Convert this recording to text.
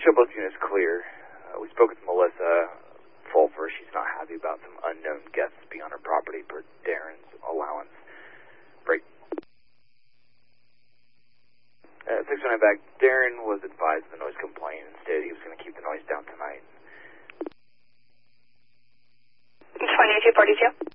show both units clear. We spoke with Melissa Fulfer. She's not happy about some unknown guests being on her property per Darren's allowance. Break. 619 back. Darren was advised of the noise complaint and stated he was going to keep the noise down tonight. 2242.